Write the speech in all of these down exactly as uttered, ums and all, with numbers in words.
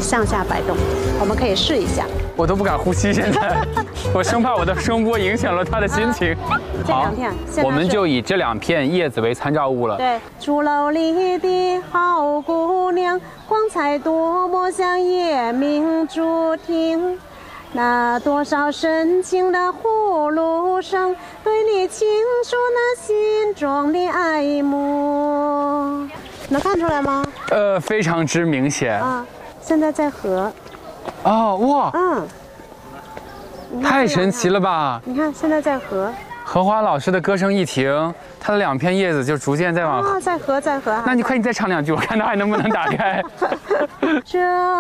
向下摆动，我们可以试一下。 我都不敢呼吸，现在我生怕我的声波影响了他的心情。 这两片， 我们就以这两片叶子为参照物了。 对，竹楼里的好姑娘，光彩多么像夜明珠厅。那多少深情的呼噜声，对你倾诉那心中的爱慕。能看出来吗？ 呃，非常之明显啊！现在在合。 哦，哇！ 嗯， 太神奇了吧！ 你看，现在在合。 荷花老师的歌声一停，它的两片叶子就逐渐在往啊，在合，在合。 那你快，你再唱两句，我看它还能不能打开。 这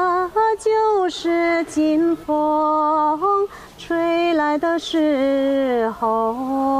就是金风吹来的时候，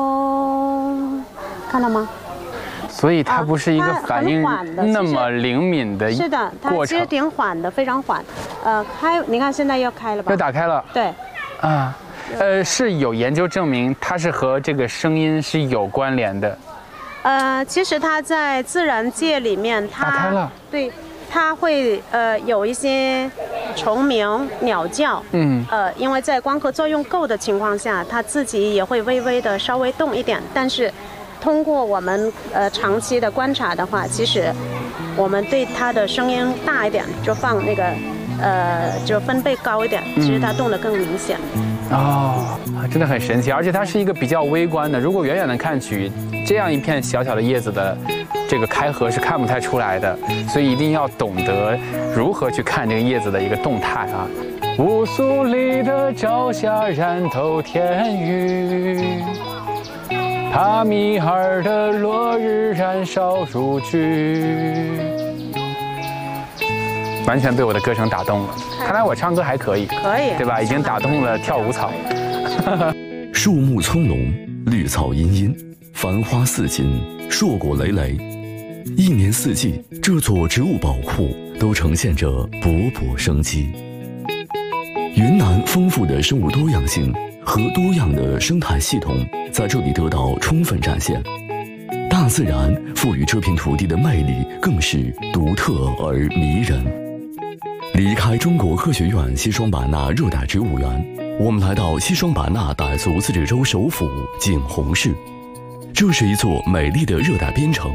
看到吗？ 所以它不是一个反应那么灵敏的过程。 是的，它其实挺缓的，非常缓。呃，开，你看现在又开了吧？ 又打开了。 对。 啊。呃，是有研究证明它是和这个声音是有关联的。 呃，其实它在自然界里面，它打开了， 对，它会呃有一些虫鸣、鸟叫，嗯，呃，因为在光合作用够的情况下，它自己也会微微的稍微动一点。但是，通过我们呃长期的观察的话，其实我们对它的声音大一点，就放那个呃就分贝高一点，其实它动得更明显。 哦，真的很神奇，而且它是一个比较微观的。如果远远的看去，这样一片小小的叶子的这个开合是看不太出来的，所以一定要懂得如何去看这个叶子的一个动态啊。乌苏里的朝霞染透天宇，帕米尔的落日燃烧如炬。完全被我的歌声打动了，看来我唱歌还可以， 可以， 对吧？已经打动了跳舞草。 树木葱茏，绿草茵茵，繁花似锦，硕果累累。一年四季，这座植物宝库都呈现着勃勃生机。云南丰富的生物多样性和多样的生态系统在这里得到充分展现。大自然赋予这片土地的魅力更是独特而迷人。离开中国科学院西双版纳热带植物园，我们来到西双版纳傣族自治州首府景洪市。这是一座美丽的热带边城。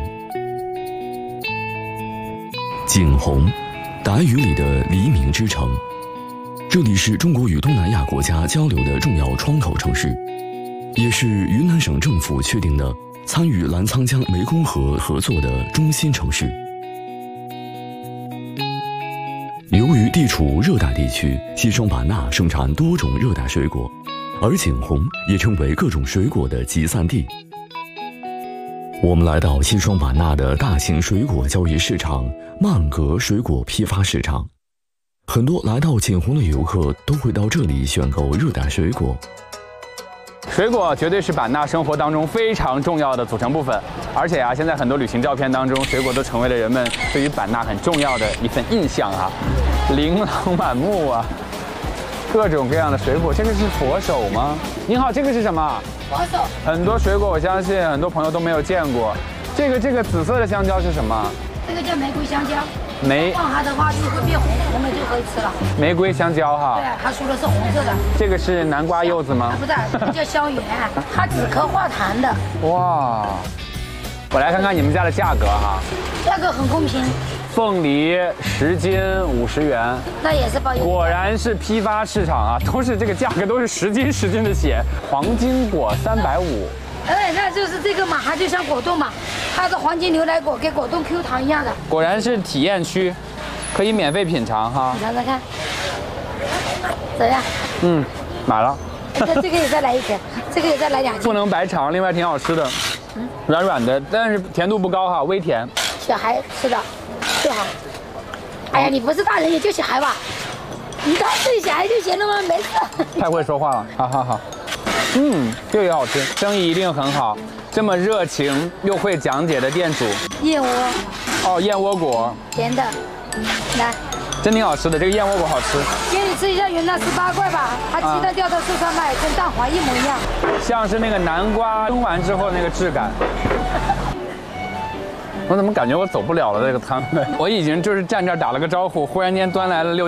景洪，傣语里的黎明之城，这里是中国与东南亚国家交流的重要窗口城市，也是云南省政府确定的参与澜沧江湄公河合作的中心城市。由于地处热带地区，西双版纳生产多种热带水果，而景洪也成为各种水果的集散地。我们来到西双版纳的大型水果交易市场曼格水果批发市场，很多来到景洪的游客都会到这里选购热带水果。 水果绝对是版纳生活当中非常重要的组成部分，而且啊，现在很多旅行照片当中，水果都成为了人们对于版纳很重要的一份印象啊，琳琅满目啊，各种各样的水果。这个是佛手吗？您好，这个是什么？ 佛手。 很多水果我相信很多朋友都没有见过。这个这个紫色的香蕉是什么？ 这个叫玫瑰香蕉。 玫放它的话就会变红，红了就可以吃了。 玫瑰香蕉哈。 对，它熟的是红色的。 这个是南瓜柚子吗？ 不是，这个叫香橼，它止咳化痰的。 哇，我来看看你们家的价格哈。 价格很公平。 凤梨十斤五十元， 那也是包邮。 果然是批发市场啊，都是这个价格都是十斤十斤的写。黄金果三百五。 哎，那就是这个嘛，它就像果冻嘛，它的黄金牛奶果跟果冻 Q 糖一样的。 果然是体验区，可以免费品尝哈。 你尝尝看，怎样？ 嗯，买了。 这这个也再来一根，这个也再来两斤。 不能白尝，另外挺好吃的，软软的，但是甜度不高哈，微甜。 小孩吃的最好。哎呀，你不是大人也就小孩吧？你当自己小孩就行了吗？没事。 太会说话了，好好好。嗯，这个也好吃，生意一定很好。这么热情又会讲解的店主， 燕窝， 哦，燕窝果， 甜的，来， 真挺好吃的。这个燕窝果好吃， 给你吃一下云南十八怪吧，它鸡蛋掉到树上卖，跟蛋黄一模一样， 像是那个南瓜蒸完之后那个质感。我怎么感觉我走不了了？这个摊位，我已经就是站这儿打了个招呼，忽然间端来了六。